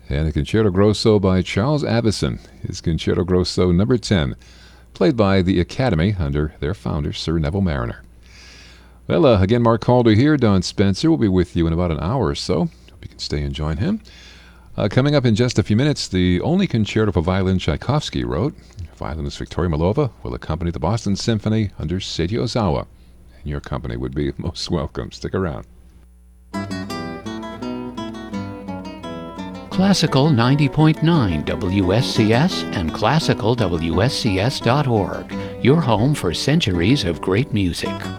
and a Concerto Grosso by Charles Avison, his Concerto Grosso number 10, played by the Academy under their founder, Sir Neville Marriner. Well, again, Mark Calder here. Don Spencer will be with you in about an hour or so. Hope you can stay and join him. Coming up in just a few minutes, the only concerto for violin Tchaikovsky wrote. Violinist Victoria Milova will accompany the Boston Symphony under Seiji Ozawa. And your company would be most welcome. Stick around. Classical 90.9 WSCS and classicalwscs.org, your home for centuries of great music.